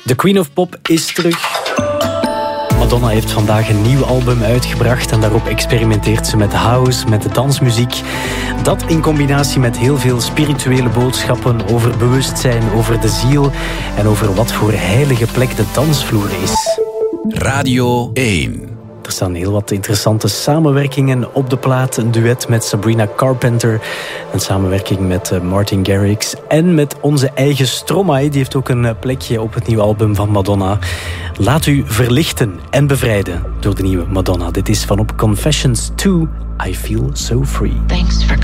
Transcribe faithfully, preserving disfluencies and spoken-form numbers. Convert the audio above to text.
De Queen of Pop is terug. Madonna heeft vandaag een nieuw album uitgebracht en daarop experimenteert ze met house, met de dansmuziek. Dat in combinatie met heel veel spirituele boodschappen over bewustzijn, over de ziel en over wat voor heilige plek de dansvloer is. Radio één. Er staan heel wat interessante samenwerkingen op de plaat. Een duet met Sabrina Carpenter. Een samenwerking met Martin Garrix. En met onze eigen Stromae. Die heeft ook een plekje op het nieuwe album van Madonna. Laat u verlichten en bevrijden door de nieuwe Madonna. Dit is van op Confessions two. I Feel So Free. Thanks for